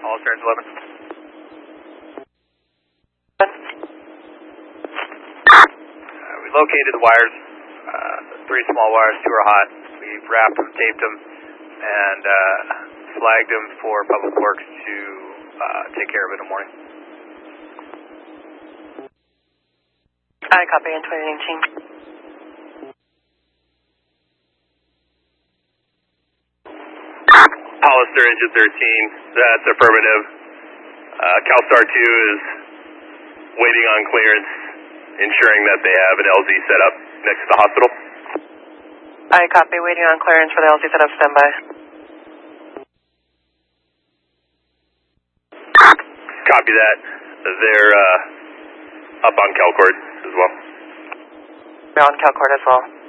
all Stearns 11. We located the wires, 3 small wires, 2 are hot. We've wrapped them, taped them, and flagged them for Public Works to take care of it in the morning. I copy in 2019. Hollister, engine 13, that's affirmative. CalStar 2 is waiting on clearance, ensuring that they have an LZ set up next to the hospital. I copy, waiting on clearance for the LZ setup, standby. Copy that. They're up on CalCord as well. They're on CalCord as well.